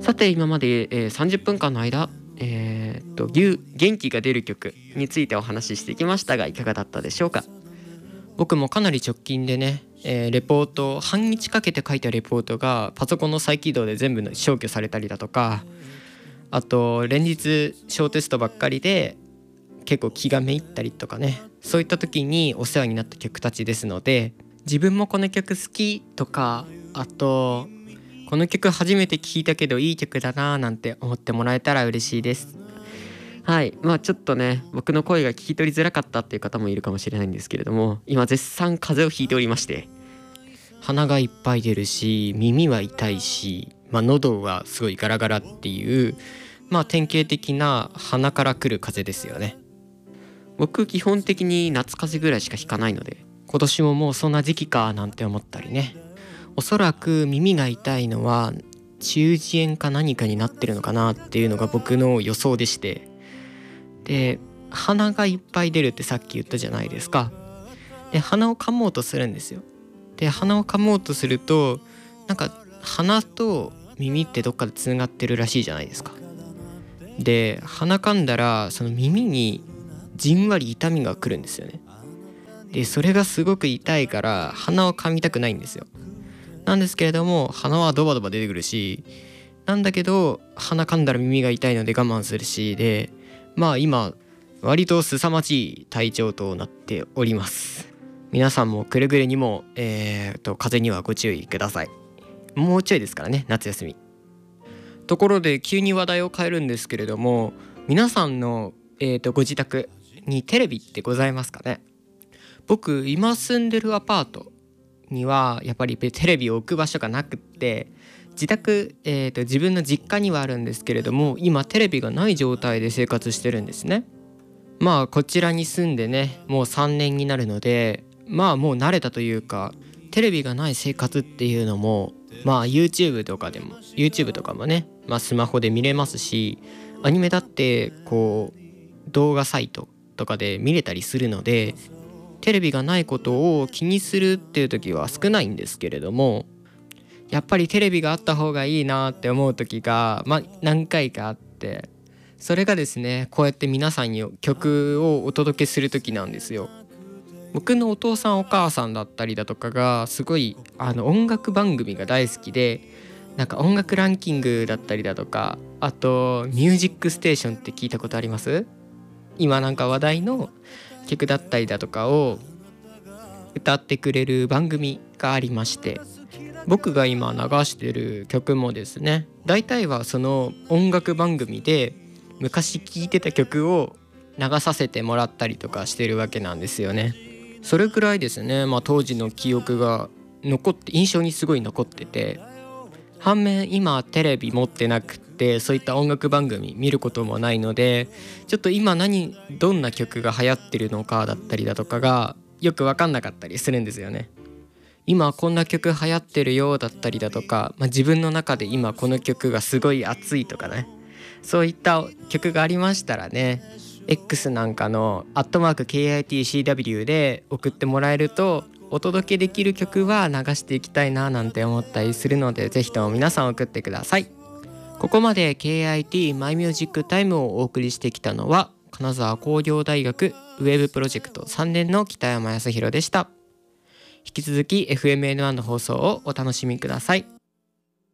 さて今まで、30分間の間、元気が出る曲についてお話ししてきましたが、いかがだったでしょうか。僕もかなり直近でね、レポート半日かけて書いたレポートがパソコンの再起動で全部消去されたりだとか、あと連日小テストばっかりで結構気がめいったりとかね、そういった時にお世話になった曲たちですので、自分もこの曲好きとか、あとこの曲初めて聴いたけどいい曲だななんて思ってもらえたら嬉しいです。はい、ちょっとね僕の声が聞き取りづらかったっていう方もいるかもしれないんですけれども、今絶賛風邪をひいておりまして、鼻がいっぱい出るし耳は痛いし、喉はすごいガラガラっていう、典型的な鼻から来る風邪ですよね。僕基本的に夏風邪ぐらいしかひかないので、今年ももうそんな時期かなんて思ったりね。おそらく耳が痛いのは中耳炎か何かになってるのかなっていうのが僕の予想でして、で鼻がいっぱい出るってさっき言ったじゃないですか。で鼻を噛もうとするんですよ。で鼻を噛もうとすると、なんか鼻と耳ってどっかでつながってるらしいじゃないですか。で鼻噛んだらその耳にじんわり痛みが来るんですよね。でそれがすごく痛いから鼻を噛みたくないんですよ。なんですけれども鼻はドバドバ出てくるし、なんだけど鼻噛んだら耳が痛いので我慢するしで、今割と凄まじい体調となっております。皆さんもくれぐれにも風邪にはご注意ください。もうちょいですからね、夏休み。ところで急に話題を変えるんですけれども、皆さんの、ご自宅にテレビってございますかね。僕今住んでるアパートにはやっぱりテレビを置く場所がなくって、自宅、自分の実家にはあるんですけれども、今テレビがない状態で生活してるんですね。こちらに住んでねもう3年になるので、もう慣れたというか、テレビがない生活っていうのもYouTube とかもね、スマホで見れますし、アニメだってこう動画サイトとかで見れたりするので、テレビがないことを気にするっていう時は少ないんですけれども、やっぱりテレビがあった方がいいなって思う時が何回かあって、それがですね、こうやって皆さんに曲をお届けする時なんですよ。僕のお父さんお母さんだったりだとかがすごい音楽番組が大好きで、なんか音楽ランキングだったりだとか、あとミュージックステーションって聞いたことあります？今なんか話題の曲だったりだとかを歌ってくれる番組がありまして、僕が今流してる曲もですね、大体はその音楽番組で昔聴いてた曲を流させてもらったりとかしてるわけなんですよね。それくらいですね、当時の記憶が印象にすごい残ってて、反面今テレビ持ってなくって、そういった音楽番組見ることもないので、ちょっと今どんな曲が流行ってるのかだったりだとかがよく分かんなかったりするんですよね。今こんな曲流行ってるよだったりだとか、自分の中で今この曲がすごい熱いとかね、そういった曲がありましたらね、X なんかの@KITCW で送ってもらえると、お届けできる曲は流していきたいななんて思ったりするので、ぜひとも皆さん送ってください。ここまで KIT マイミュージックタイムをお送りしてきたのは、金沢工業大学ウェブプロジェクト3年の北山康弘でした。引き続き FMN1 の放送をお楽しみください。